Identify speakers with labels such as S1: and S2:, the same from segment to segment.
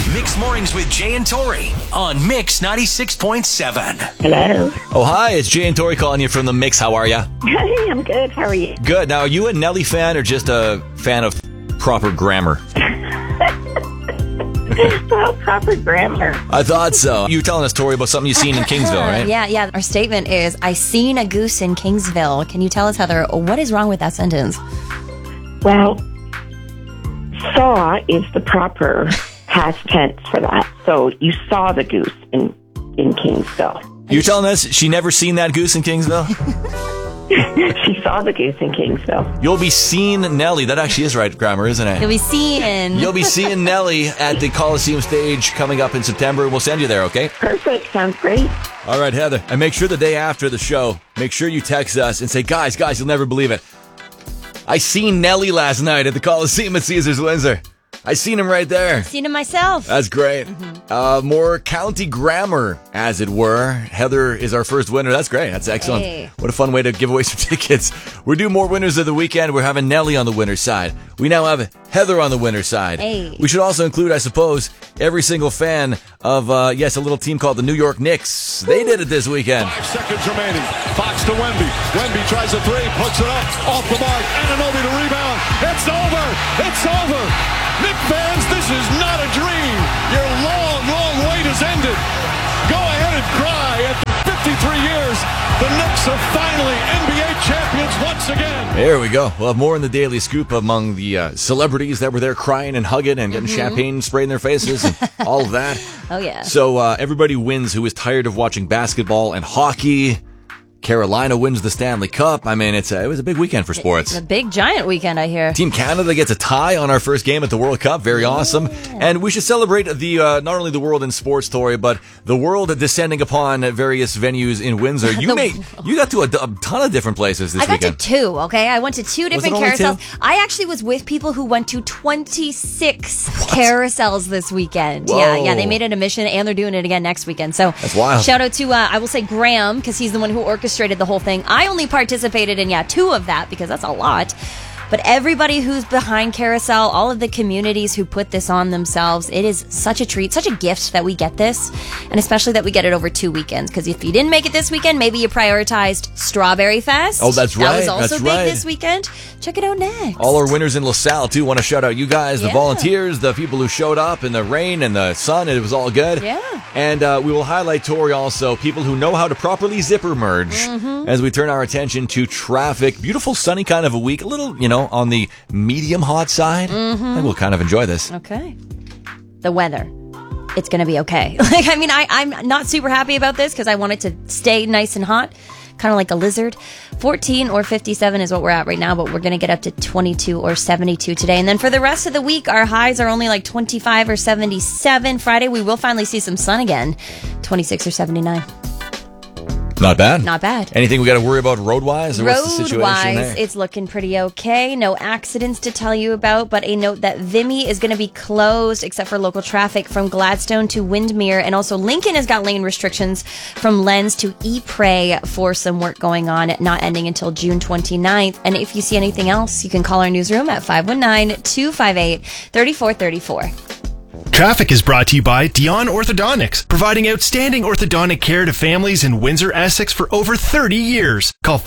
S1: Mixed Mornings with Jay and Tori on Mix 96.7.
S2: Hello.
S3: Oh, hi. It's Jay and Tori calling you from the Mix. How are you?
S2: Hey, I'm good. How are you?
S3: Good. Now, are you a Nelly fan or just a fan of proper grammar?
S2: Well, proper grammar.
S3: I thought so. You were telling us, Tori, about something you seen in Kingsville, right?
S4: Yeah. Our statement is, I seen a goose in Kingsville. Can you tell us, Heather, what is wrong with that sentence?
S2: Well, saw is the proper past tense for that. So you saw the goose in Kingsville.
S3: You're telling us she never seen that goose in Kingsville?
S2: She saw the goose in Kingsville.
S3: You'll be seeing Nelly. That actually is right grammar, isn't it?
S4: You'll be seeing.
S3: You'll be seeing Nelly at the Coliseum stage coming up in September. We'll send you there, okay?
S2: Perfect. Sounds great.
S3: All right, Heather. And make sure the day after the show, make sure you text us and say, guys, you'll never believe it. I seen Nelly last night at the Coliseum at Caesars Windsor. I seen him right there.
S4: Seen him myself.
S3: That's great. More county grammar, as it were. Heather is our first winner. That's great. That's excellent.
S4: Hey.
S3: What a fun way to give away some tickets. We're doing more winners of the weekend. We're having Nelly on the winner's side. We now have Heather on the winner's side.
S4: Hey.
S3: We should also include, I suppose, every single fan of, a little team called the New York Knicks. They did it this weekend.
S5: 5 seconds remaining. Fox to Wemby. Wemby tries a three, puts it up, off the mark. Anunoby to rebound. It's over. It's over. Knick fans, this is not a dream. Your long, long wait has ended. Go ahead and cry. After 53 years, the Knicks are finally NBA champions once again.
S3: There we go. We'll have more in the Daily Scoop among the celebrities that were there crying and hugging and getting champagne sprayed in their faces and all of that.
S4: Oh, yeah.
S3: So everybody wins who is tired of watching basketball and hockey. Carolina wins the Stanley Cup. I mean, it was a big weekend for sports.
S4: It's a big, giant weekend, I hear.
S3: Team Canada gets a tie on our first game at the World Cup. Very awesome. And we should celebrate the not only the world in sports, Story, but the world descending upon various venues in Windsor. You got to a ton of different places this weekend.
S4: I got to 2, okay? I went to 2 different
S3: only
S4: carousels.
S3: 2?
S4: I actually was with people who went to 26 carousels this weekend.
S3: Whoa.
S4: Yeah, they made it a mission, and they're doing it again next weekend. So
S3: that's wild.
S4: Shout out to, I will say, Graham, because he's the one who orchestrated the whole thing. I only participated in 2 of that because that's a lot. But everybody who's behind Carousel, all of the communities who put this on themselves, it is such a treat, such a gift that we get this, and especially that we get it over 2 weekends. Because if you didn't make it this weekend, maybe you prioritized Strawberry Fest.
S3: Oh, that's right.
S4: That was also
S3: that's
S4: big
S3: right.
S4: this weekend. Check it out next.
S3: All our winners in LaSalle, too. Want to shout out you guys, the volunteers, the people who showed up in the rain and the sun. It was all good.
S4: Yeah.
S3: And we will highlight, Tori, also people who know how to properly zipper merge as we turn our attention to traffic. Beautiful, sunny kind of a week. A little, on the medium hot side. And we'll kind of enjoy this.
S4: Okay. The weather. It's going to be okay. I'm not super happy about this because I want it to stay nice and hot. Kind of like a lizard. 14 or 57 is what we're at right now, but we're going to get up to 22 or 72 today. And then for the rest of the week, our highs are only like 25 or 77. Friday, we will finally see some sun again. 26 or 79.
S3: Not bad.
S4: Not bad.
S3: Anything we got to worry about road-wise? Or what's the situation
S4: Road-wise,
S3: there?
S4: it's looking pretty okay. No accidents to tell you about, but a note that Vimy is going to be closed except for local traffic from Gladstone to Windmere, and also Lincoln has got lane restrictions from Lens to Ypres for some work going on, not ending until June 29th. And if you see anything else, you can call our newsroom at 519-258-3434.
S6: Traffic is brought to you by Dion Orthodontics, providing outstanding orthodontic care to families in Windsor, Essex for over 30 years. Call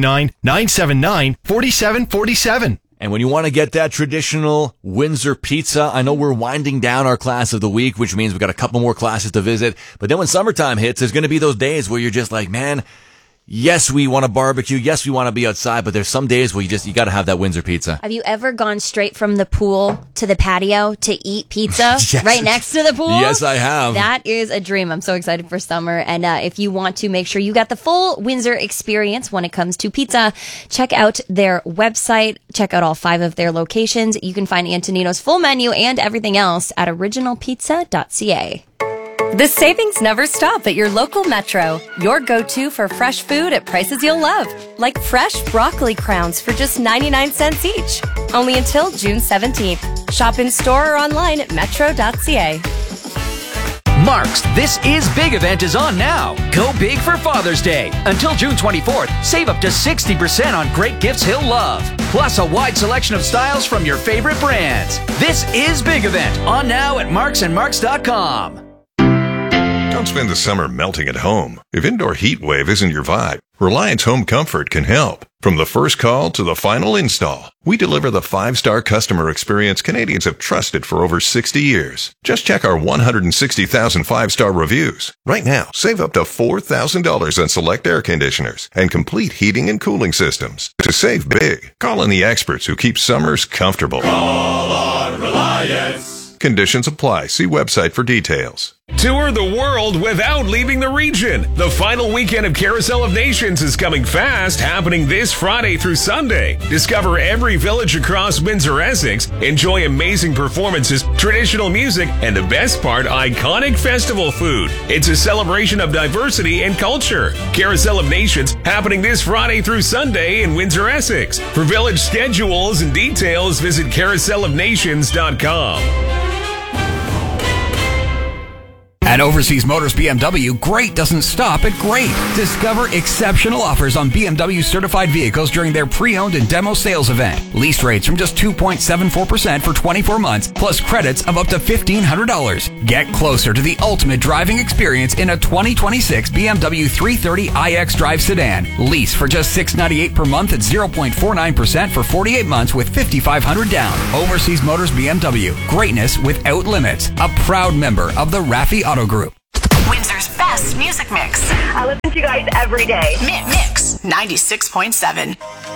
S6: 519-979-4747.
S3: And when you want to get that traditional Windsor pizza, I know we're winding down our class of the week, which means we've got a couple more classes to visit. But then when summertime hits, there's going to be those days where you're just like, man, yes, we want to barbecue. Yes, we want to be outside, but there's some days where you got to have that Windsor pizza.
S4: Have you ever gone straight from the pool to the patio to eat pizza
S3: Yes.
S4: right next to the pool?
S3: Yes, I have.
S4: That is a dream. I'm so excited for summer. And if you want to make sure you got the full Windsor experience when it comes to pizza, check out their website. Check out all 5 of their locations. You can find Antonino's full menu and everything else at originalpizza.ca.
S7: The savings never stop at your local Metro. Your go-to for fresh food at prices you'll love. Like fresh broccoli crowns for just 99 cents each. Only until June 17th. Shop in store or online at metro.ca.
S8: Mark's This Is Big event is on now. Go big for Father's Day. Until June 24th, save up to 60% on great gifts he'll love. Plus a wide selection of styles from your favorite brands. This Is Big event on now at marksandmarks.com.
S9: Don't spend the summer melting at home. If indoor heat wave isn't your vibe, Reliance Home Comfort can help. From the first call to the final install, we deliver the 5-star customer experience Canadians have trusted for over 60 years. Just check our 160,000 5-star reviews. Right now, save up to $4,000 on select air conditioners and complete heating and cooling systems. To save big, call in the experts who keep summers comfortable.
S10: Call on Reliance.
S9: Conditions apply. See website for details.
S11: Tour the world without leaving the region. The final weekend of Carousel of Nations is coming fast, happening this Friday through Sunday. Discover every village across Windsor-Essex, enjoy amazing performances, traditional music, and the best part, iconic festival food. It's a celebration of diversity and culture. Carousel of Nations, happening this Friday through Sunday in Windsor-Essex. For village schedules and details, visit carouselofnations.com.
S12: At Overseas Motors BMW, great doesn't stop at great. Discover exceptional offers on BMW certified vehicles during their pre-owned and demo sales event. Lease rates from just 2.74% for 24 months, plus credits of up to $1,500. Get closer to the ultimate driving experience in a 2026 BMW 330 iX Drive sedan. Lease for just $698 per month at 0.49% for 48 months with $5,500 down. Overseas Motors BMW. Greatness without limits. A proud member of the Raffi Auto Group.
S13: Windsor's best music mix. I listen to you guys every day. Mix 96.7.